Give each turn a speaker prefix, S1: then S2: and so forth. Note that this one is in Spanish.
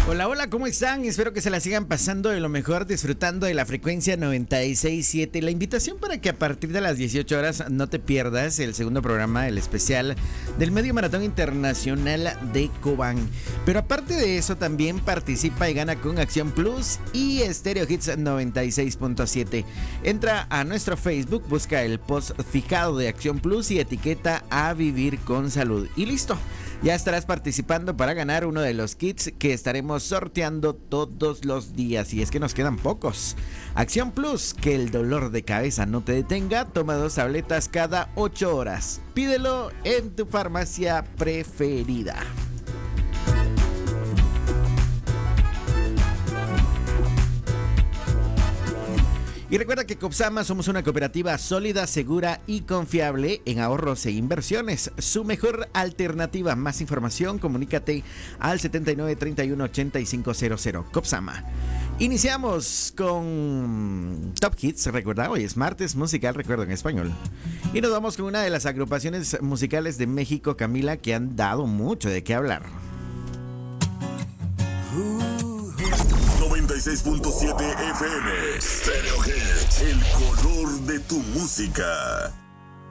S1: Hola, hola, ¿cómo están? Espero que se la sigan pasando de lo mejor, disfrutando de la frecuencia 96.7. La invitación para que a partir de las 18 horas no te pierdas el segundo programa, el especial del Medio Maratón Internacional de Cobán. Pero aparte de eso, también participa y gana con Acción Plus y Stereo Hits 96.7. Entra a nuestro Facebook, busca el post fijado de Acción Plus y etiqueta a Vivir con Salud. Y listo. Ya estarás participando para ganar uno de los kits que estaremos sorteando todos los días. Y es que nos quedan pocos. Acción Plus, que el dolor de cabeza no te detenga. Toma 2 tabletas cada 8 horas. Pídelo en tu farmacia preferida. Y recuerda que Copsama somos una cooperativa sólida, segura y confiable en ahorros e inversiones. Su mejor alternativa. Más información, comunícate al 79 31 8500. Copsama. Iniciamos con Top Hits. Recuerda, hoy es martes musical, recuerdo en español. Y nos vamos con una de las agrupaciones musicales de México, Camila, que han dado mucho de qué hablar.
S2: 96.7 FM Stereo Hits, el color de tu música.